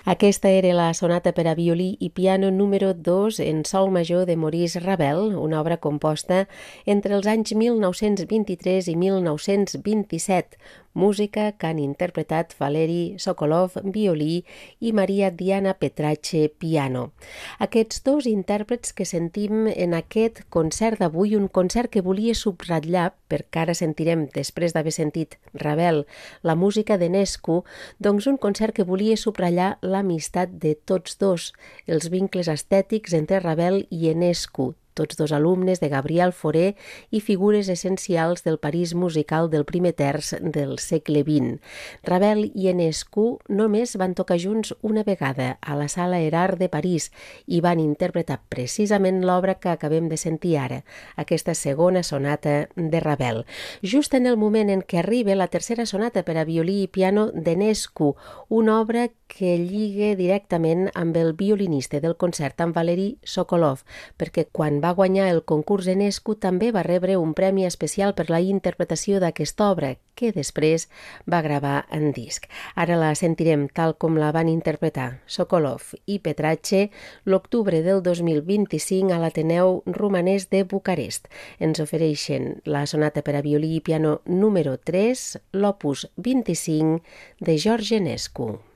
Aquesta era la sonata per a violí i piano número 2 en sol major de Maurice Ravel, una obra composta entre els anys 1923 i 1927, música que han interpretat Valeri Sokolov, violí, i Maria Diana Petracce, piano. Aquests dos intèrprets que sentim en aquest concert d'avui, un concert que volia subratllar, perquè ara sentirem, després d'haver sentit Ravel, la música d'Enescu, doncs un concert que volia subratllar l'amistat de tots dos, els vincles estètics entre Ravel i Enescu, tots dos alumnes de Gabriel Fauré i figures essencials del París musical del primer terç del segle XX. Ravel i Enescu només van tocar junts una vegada a la Sala Erard de París i van interpretar precisament l'obra que acabem de sentir ara, aquesta segona sonata de Ravel. Just en el moment en què arriba la tercera sonata per a violí i piano d'Enescu, una obra que lliga directament amb el violinista del concert, amb Valeri Sokolov, perquè quan va guanyar el concurs Enescu també va rebre un premi especial per la interpretació d'aquesta obra, que després va gravar en disc. Ara la sentirem tal com la van interpretar Sokolov i Petracce l'octubre del 2025 a l'Ateneu Romanès de Bucarest. Ens ofereixen la sonata per a violí i piano número 3, l'opus 25 de George Enescu.